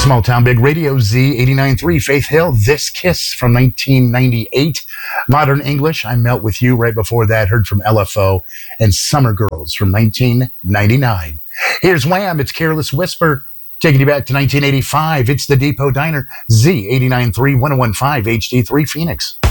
Small Town Big Radio, Z89.3, Faith Hill, This Kiss from 1998. Modern English, I Melt With You. Right before that, heard from LFO and Summer Girls from 1999. Here's Wham! It's Careless Whisper, taking you back to 1985. It's the Depot Diner, Z89.3, 1015 HD3 Phoenix.